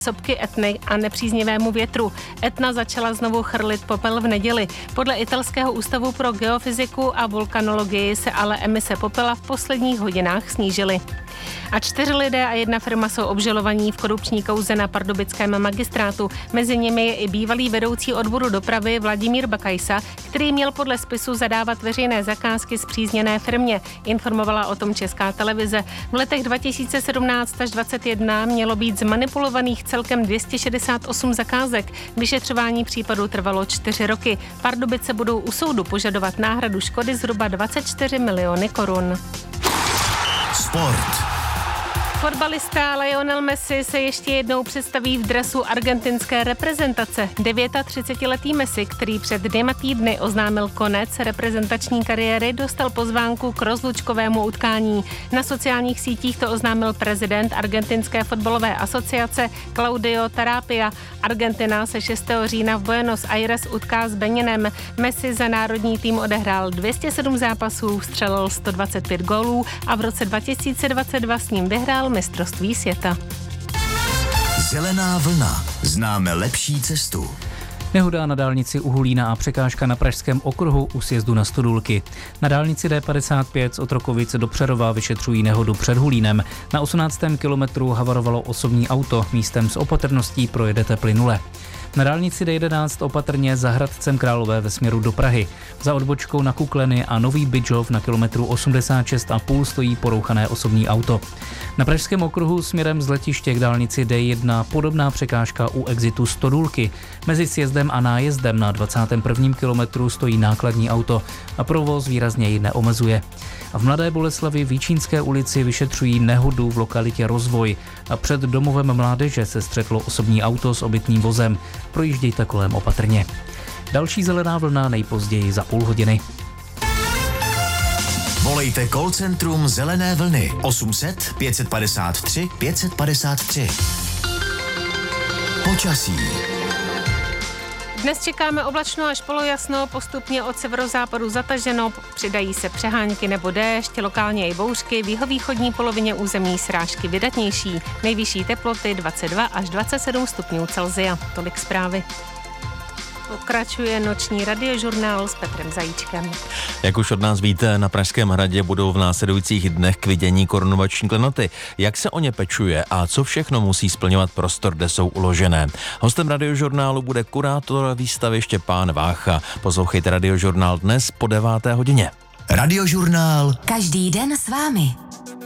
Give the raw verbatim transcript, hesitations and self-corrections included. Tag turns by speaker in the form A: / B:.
A: sopky Etny a nepříznivému větru. Etna začala znovu chrlit popel v neděli. Podle italského ústavu pro geofyziku a vulkanologii se ale emise popela v posledních hodinách snížily. A čtyři lidé a jedna firma jsou obžalovaní v korupční kauze na pardubickém magistrátu. Mezi nimi je i bývalý vedoucí odboru dopravy Vladimír Bakajsa, který měl podle spisu zadávat veřejné zakázky spřízněné firmě. Informovala o tom Česká televize. V letech dva tisíce sedmnáct až dvacet jedna mělo být zmanipulovaných celkem dvě stě šedesát osm zakázek. Vyšetřování případu trvalo čtyři roky. Pardubice budou u soudu požadovat náhradu škody zhruba dvacet čtyři miliony korun.
B: Sport.
A: Fotbalista Lionel Messi se ještě jednou představí v dresu argentinské reprezentace. třicetiletý Messi, který před dvěma týdny oznámil konec reprezentační kariéry, dostal pozvánku k rozlučkovému utkání. Na sociálních sítích to oznámil prezident argentinské fotbalové asociace Claudio Tarapia. Argentina se šestého října v Buenos Aires utká s Beninem. Messi za národní tým odehrál dvě stě sedm zápasů, střelil sto dvacet pět gólů a v roce dva tisíce dvacet dva s ním vyhrál mistrovství světa.
B: Zelená vlna. Známe lepší cestu.
C: Nehoda na dálnici u Hulína a překážka na Pražském okruhu u sjezdu na Stodůlky. Na dálnici D padesát pět z Otrokovic do Přerova vyšetřují nehodu před Hulínem. Na osmnáctém kilometru havarovalo osobní auto, místem s opatrností projedete plynule. Na dálnici D jedenáct opatrně za Hradcem Králové ve směru do Prahy. Za odbočkou na Kukleny a Nový Bydžov na kilometru osmdesát šest a půl stojí porouchané osobní auto. Na Pražském okruhu směrem z letiště k dálnici D jedna podobná překážka u exitu Stodůlky. Mezi sjezdem a nájezdem na dvacátém prvním kilometru stojí nákladní auto a provoz výrazně ji neomezuje. A v Mladé Boleslavi v Jíčínské ulici vyšetřují nehodu v lokalitě Rozvoj. A před domovem mládeže se střetlo osobní auto s obytným vozem. Projíždějte kolem opatrně. Další zelená vlna nejpozději za půl hodiny.
B: Volejte call centrum Zelené vlny osm set pět padesát tři pět padesát tři. Počasí.
A: Dnes čekáme oblačno až polojasno, postupně od severozápadu zataženo, přidají se přehánky nebo déšť, lokálně i bouřky, v jihovýchodní polovině území srážky vydatnější, nejvyšší teploty dvacet dva až dvacet sedm stupňů Celsia. Tolik zprávy. Pokračuje noční radiožurnál s Petrem Zajíčkem.
D: Jak už od nás víte, na Pražském hradě budou v následujících dnech k vidění korunovační klenoty. Jak se o ně pečuje a co všechno musí splňovat prostor, kde jsou uložené. Hostem radiožurnálu bude kurátor výstavy Štěpán Vácha. Poslouchejte radiožurnál dnes po deváté hodině.
B: Radiožurnál.
E: Každý den s vámi.